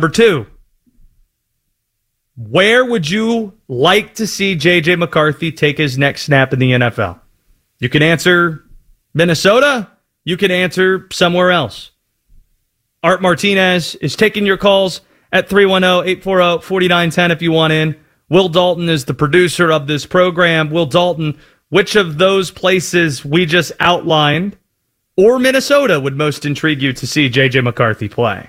Number 2, where would you like to see J.J. McCarthy take his next snap in the NFL? You can answer Minnesota. You can answer somewhere else. Art Martinez is taking your calls at 310-840-4910 if you want in. Will Dalton is the producer of this program. Will Dalton, which of those places we just outlined or Minnesota would most intrigue you to see J.J. McCarthy play?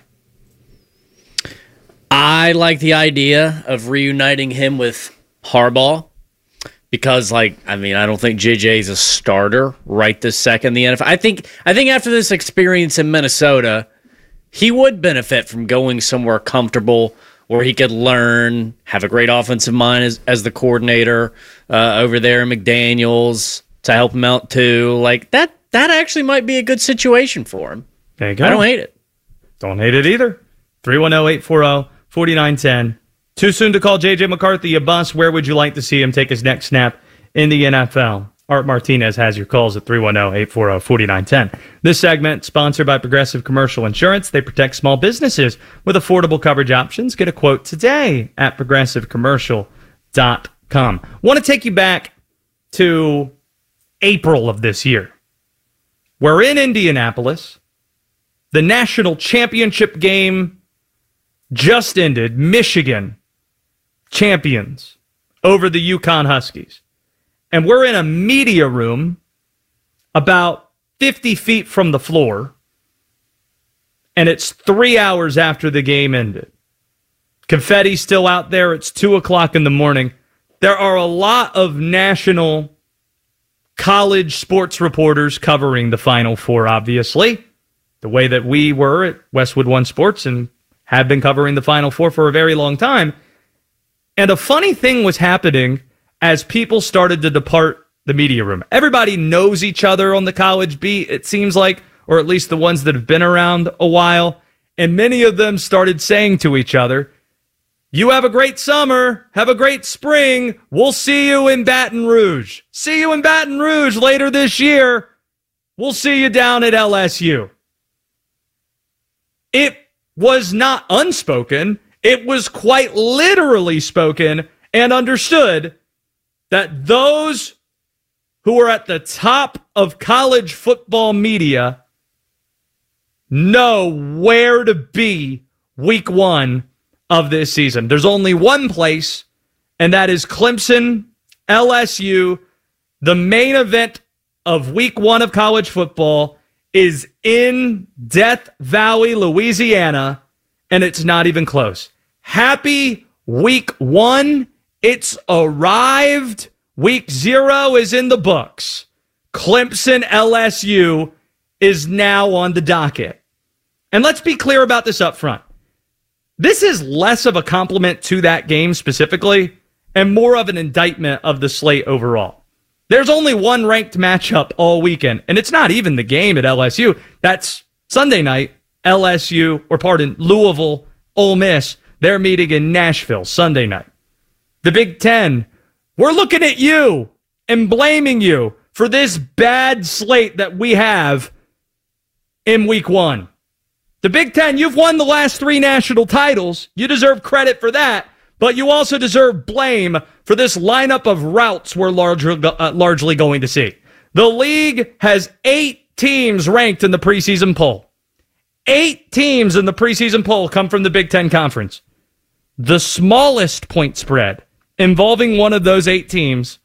I like the idea of reuniting him with Harbaugh because, I don't think JJ is a starter right this second in the NFL. I think after this experience in Minnesota, he would benefit from going somewhere comfortable where he could learn, have a great offensive mind as the coordinator over there in McDaniels to help him out too. That actually might be a good situation for him. There you go. I don't hate it. Don't hate it either. 310-840-4910. Too soon to call J.J. McCarthy a bust. Where would you like to see him take his next snap in the NFL? Art Martinez has your calls at 310-840-4910. This segment sponsored by Progressive Commercial Insurance. They protect small businesses with affordable coverage options. Get a quote today at progressivecommercial.com. Want to take you back to April of this year. We're in Indianapolis. The national championship game just ended. Michigan champions over the UConn Huskies. And we're in a media room about 50 feet from the floor. And it's 3 hours after the game ended. Confetti's still out there. It's 2 o'clock in the morning. There are a lot of national college sports reporters covering the Final Four, obviously. The way that we were at Westwood One Sports and have been covering the Final Four for a very long time. And a funny thing was happening as people started to depart the media room. Everybody knows each other on the college beat, it seems like, or at least the ones that have been around a while. And many of them started saying to each other, "You have a great summer. Have a great spring. We'll see you in Baton Rouge. See you in Baton Rouge later this year. We'll see you down at LSU." It was not unspoken. It was quite literally spoken and understood that those who are at the top of college football media know where to be week 1 of this season. There's only one place, and that is Clemson, LSU. The main event of week 1 of college football is in Death Valley, Louisiana, and it's not even close. Happy week 1. It's arrived. Week 0 is in the books. Clemson LSU is now on the docket. And let's be clear about this up front. This is less of a compliment to that game specifically and more of an indictment of the slate overall. There's only one ranked matchup all weekend, and it's not even the game at LSU. That's Sunday night, Louisville, Ole Miss. They're meeting in Nashville Sunday night. The Big Ten, we're looking at you and blaming you for this bad slate that we have in week 1. The Big Ten, you've won the last 3 national titles. You deserve credit for that, but you also deserve blame for this lineup of routes we're largely going to see. The league has 8 teams ranked in the preseason poll. 8 teams in the preseason poll come from the Big Ten Conference. The smallest point spread involving one of those 8 teams,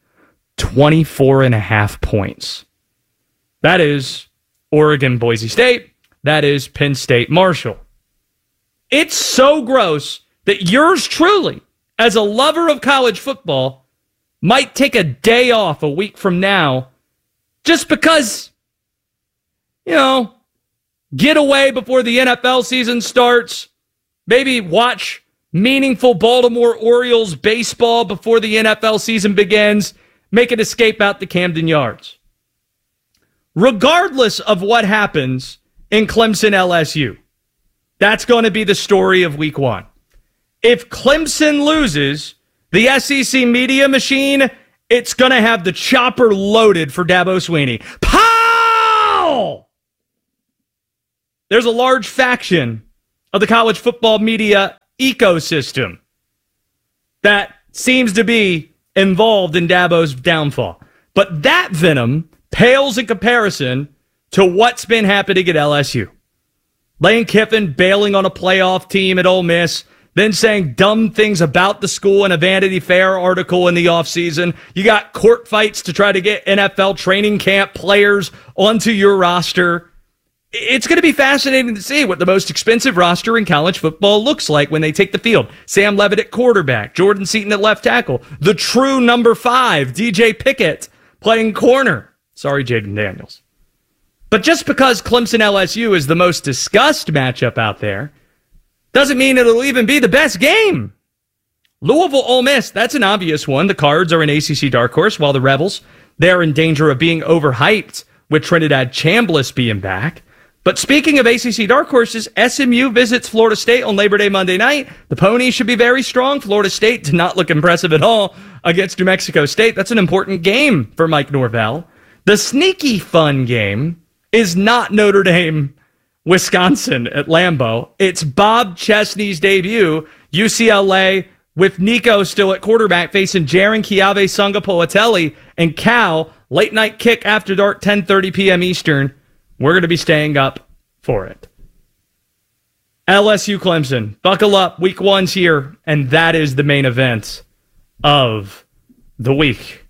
24.5 points. That is Oregon, Boise State. That is Penn State, Marshall. It's so gross that yours truly, as a lover of college football, might take a day off a week from now just because, get away before the NFL season starts, maybe watch meaningful Baltimore Orioles baseball before the NFL season begins, make an escape out to Camden Yards. Regardless of what happens in Clemson LSU, that's going to be the story of week 1. If Clemson loses, the SEC media machine, it's going to have the chopper loaded for Dabo Swinney. Pow! There's a large faction of the college football media ecosystem that seems to be involved in Dabo's downfall. But that venom pales in comparison to what's been happening at LSU. Lane Kiffin bailing on a playoff team at Ole Miss, then saying dumb things about the school in a Vanity Fair article in the offseason. You got court fights to try to get NFL training camp players onto your roster. It's going to be fascinating to see what the most expensive roster in college football looks like when they take the field. Sam Levitt at quarterback, Jordan Seaton at left tackle, the true number 5, DJ Pickett, playing corner. Sorry, Jaden Daniels. But just because Clemson LSU is the most discussed matchup out there doesn't mean it'll even be the best game. Louisville Ole Miss, that's an obvious one. The Cards are an ACC dark horse, while the Rebels, they're in danger of being overhyped with Trinidad Chambliss being back. But speaking of ACC dark horses, SMU visits Florida State on Labor Day Monday night. The Ponies should be very strong. Florida State did not look impressive at all against New Mexico State. That's an important game for Mike Norvell. The sneaky fun game is not Notre Dame, Wisconsin at Lambeau. It's Bob Chesney's debut. UCLA with Nico still at quarterback facing Jaron Chiave Sunga-Poatelli and Cal. Late night kick after dark, 10:30 p.m. Eastern. We're going to be staying up for it. LSU Clemson. Buckle up. Week 1's here, and that is the main event of the week.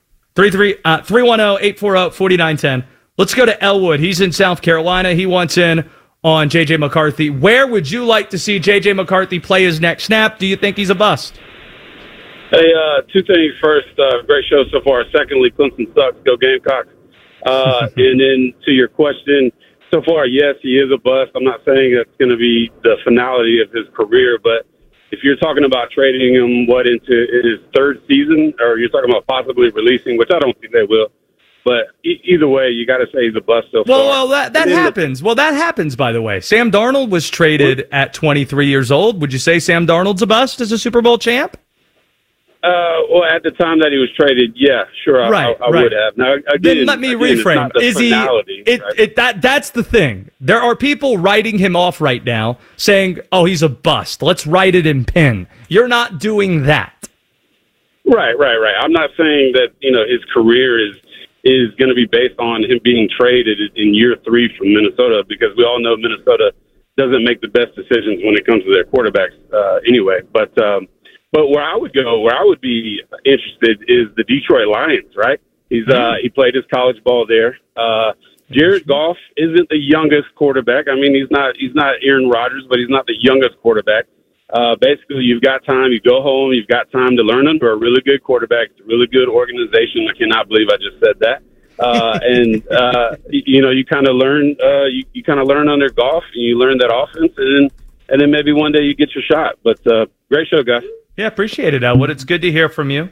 310-840-4910. Let's go to Elwood. He's in South Carolina. He wants in on J.J. McCarthy. Where would you like to see J.J. McCarthy play his next snap? Do you think he's a bust? Hey, 2 things. First, great show so far. Secondly, Clemson sucks. Go Gamecocks. And then to your question, so far, yes, he is a bust. I'm not saying that's going to be the finality of his career, but if you're talking about trading him, into his 3rd season, or you're talking about possibly releasing, which I don't think they will, but either way, you got to say he's a bust so far. Well, that happens. That happens, by the way. Sam Darnold was traded at 23 years old. Would you say Sam Darnold's a bust as a Super Bowl champ? Well, at the time that he was traded, yeah, sure, I would have. Now, again, then let me reframe. Is he? That's the thing. There are people writing him off right now, saying, "Oh, he's a bust. Let's write it in pen." You're not doing that. Right. I'm not saying that his career is going to be based on him being traded in year 3 from Minnesota, because we all know Minnesota doesn't make the best decisions when it comes to their quarterbacks anyway. But where I would be interested is the Detroit Lions, right? He played his college ball there. Jared Goff isn't the youngest quarterback. I mean, he's not Aaron Rodgers, but he's not the youngest quarterback. Basically, you've got time. You go home. You've got time to learn under a really good quarterback. It's a really good organization. I cannot believe I just said that. You kind of learn. You kind of learn under Goff, and you learn that offense, and then maybe one day you get your shot. But great show, guys. Yeah, appreciate it, Elwood. It's good to hear from you.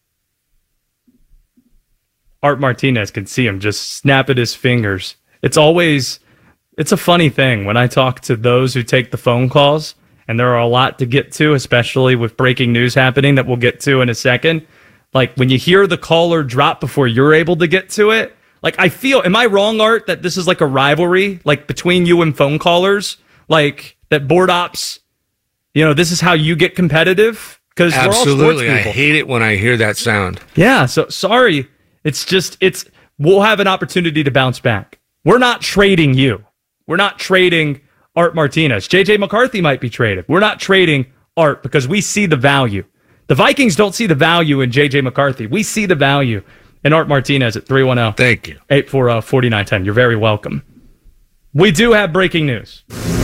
Art Martinez can see him just snap at his fingers. It's a funny thing when I talk to those who take the phone calls, and there are a lot to get to, especially with breaking news happening that we'll get to in a second. Like, when you hear the caller drop before you're able to get to it, like, I feel, am I wrong, Art, that this is like a rivalry, like, between you and phone callers? Like, that board ops, this is how you get competitive? Because absolutely, I hate it when I hear that sound. Yeah, so sorry. We'll have an opportunity to bounce back. We're not trading you. We're not trading Art Martinez. J.J. McCarthy might be traded. We're not trading Art because we see the value. The Vikings don't see the value in J.J. McCarthy. We see the value in Art Martinez at 310. Thank you. 840-4910. You're very welcome. We do have breaking news.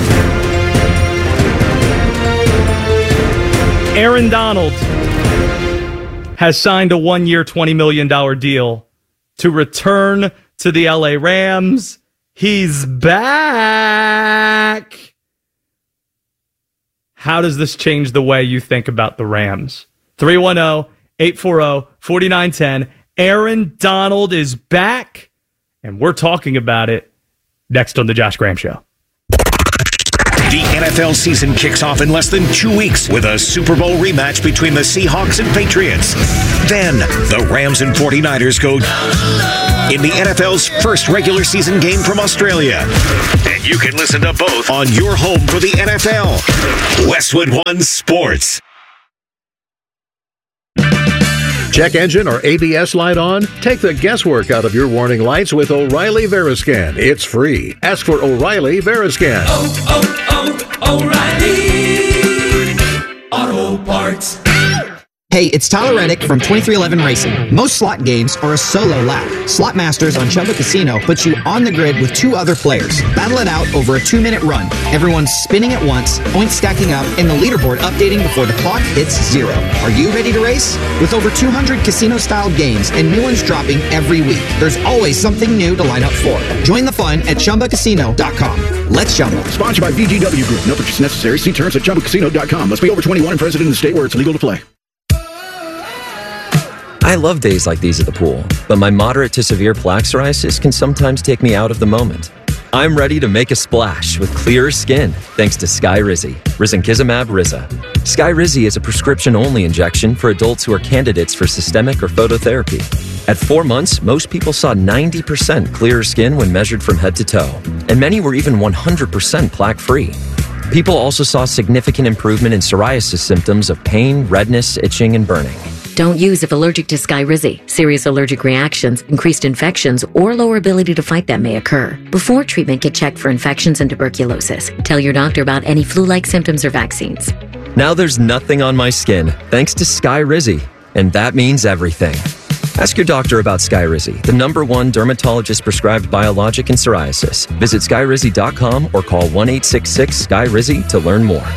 Aaron Donald has signed a 1-year, $20 million deal to return to the LA Rams. He's back. How does this change the way you think about the Rams? 310-840-4910. Aaron Donald is back, and we're talking about it next on The Josh Graham Show. The NFL season kicks off in less than 2 weeks with a Super Bowl rematch between the Seahawks and Patriots. Then, the Rams and 49ers go in the NFL's first regular season game from Australia. And you can listen to both on your home for the NFL. Westwood One Sports. Check engine or ABS light on? Take the guesswork out of your warning lights with O'Reilly Veriscan. It's free. Ask for O'Reilly Veriscan. O'Reilly Auto Parts. Hey, it's Tyler Reddick from 2311 Racing. Most slot games are a solo lap. Slot Masters on Chumba Casino puts you on the grid with 2 other players. Battle it out over a 2-minute run. Everyone's spinning at once, points stacking up, and the leaderboard updating before the clock hits 0. Are you ready to race? With over 200 casino-style games and new ones dropping every week, there's always something new to line up for. Join the fun at ChumbaCasino.com. Let's Chumba. Sponsored by VGW Group. No purchase necessary. See terms at ChumbaCasino.com. Must be over 21 and present in the state where it's legal to play. I love days like these at the pool, but my moderate to severe plaque psoriasis can sometimes take me out of the moment. I'm ready to make a splash with clearer skin thanks to Skyrizi, risankizumab Riza. Skyrizi is a prescription-only injection for adults who are candidates for systemic or phototherapy. At 4 months, most people saw 90% clearer skin when measured from head to toe, and many were even 100% plaque-free. People also saw significant improvement in psoriasis symptoms of pain, redness, itching, and burning. Don't use if allergic to Skyrizi. Serious allergic reactions, increased infections, or lower ability to fight them may occur. Before treatment, get checked for infections and tuberculosis. Tell your doctor about any flu-like symptoms or vaccines. Now there's nothing on my skin thanks to Skyrizi, and that means everything. Ask your doctor about Skyrizi, the #1 dermatologist-prescribed biologic in psoriasis. Visit Skyrizi.com or call 1-866-SKY-RIZI to learn more.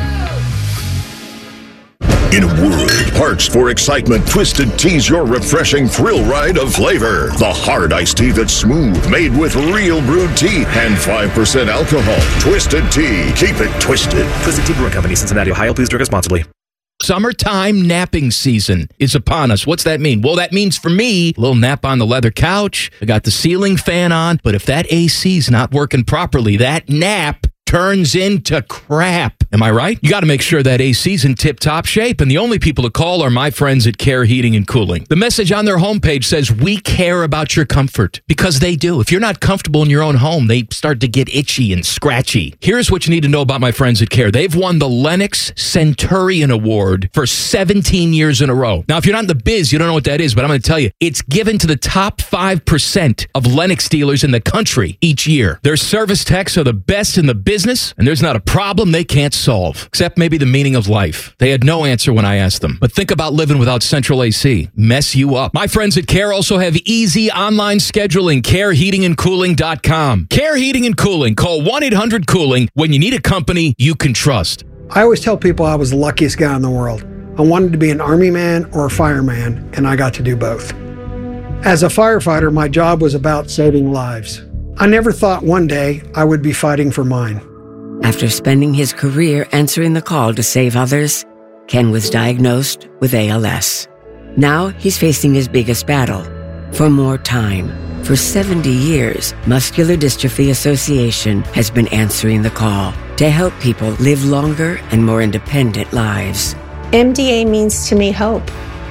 In a world parched for excitement, Twisted Tea's your refreshing thrill ride of flavor. The hard iced tea that's smooth, made with real brewed tea and 5% alcohol. Twisted Tea. Keep it twisted. Twisted Tea Brewing Company, Cincinnati, Ohio. Please drink responsibly. Summertime napping season is upon us. What's that mean? Well, that means for me, a little nap on the leather couch. I got the ceiling fan on, but if that AC's not working properly, that nap turns into crap. Am I right? You got to make sure that AC's in tip-top shape, and the only people to call are my friends at Care Heating and Cooling. The message on their homepage says, we care about your comfort, because they do. If you're not comfortable in your own home, they start to get itchy and scratchy. Here's what you need to know about my friends at Care. They've won the Lennox Centurion Award for 17 years in a row. Now, if you're not in the biz, you don't know what that is, but I'm going to tell you, it's given to the top 5% of Lennox dealers in the country each year. Their service techs are the best in the business, and there's not a problem they can't solve, except maybe the meaning of life. They had no answer when I asked them. But think about living without central AC. Mess you up. My friends at Care also have easy online scheduling. CareHeatingandCooling.com. Care Heating and Cooling. Call 1-800-COOLING when you need a company you can trust. I always tell people I was the luckiest guy in the world. I wanted to be an Army man or a fireman, and I got to do both. As a firefighter, my job was about saving lives. I never thought one day I would be fighting for mine. After spending his career answering the call to save others, Ken was diagnosed with ALS. Now he's facing his biggest battle, for more time. For 70 years, Muscular Dystrophy Association has been answering the call to help people live longer and more independent lives. MDA means to me hope.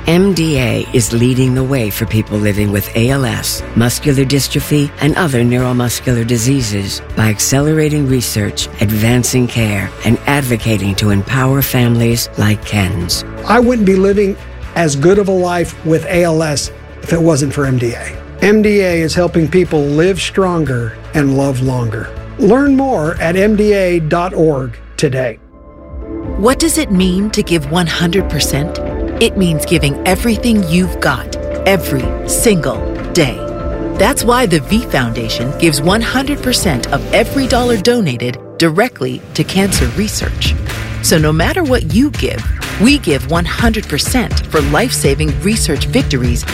MDA is leading the way for people living with ALS, muscular dystrophy, and other neuromuscular diseases by accelerating research, advancing care, and advocating to empower families like Ken's. I wouldn't be living as good of a life with ALS if it wasn't for MDA. MDA is helping people live stronger and love longer. Learn more at MDA.org today. What does it mean to give 100%? It means giving everything you've got, every single day. That's why the V Foundation gives 100% of every dollar donated directly to cancer research. So no matter what you give, we give 100% for life-saving research victories,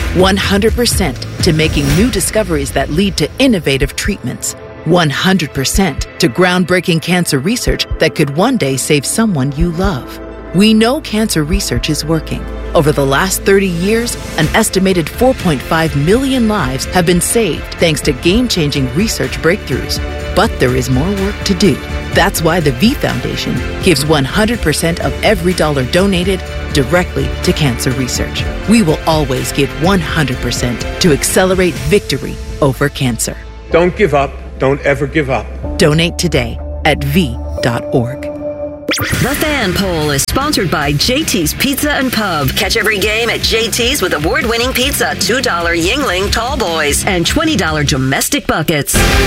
100% to making new discoveries that lead to innovative treatments, 100% to groundbreaking cancer research that could one day save someone you love. We know cancer research is working. Over the last 30 years, an estimated 4.5 million lives have been saved thanks to game-changing research breakthroughs. But there is more work to do. That's why the V Foundation gives 100% of every dollar donated directly to cancer research. We will always give 100% to accelerate victory over cancer. Don't give up. Don't ever give up. Donate today at v.org. The Fan Poll is sponsored by JT's Pizza and Pub. Catch every game at JT's with award-winning pizza, $2 Yingling Tall Boys, and $20 domestic buckets.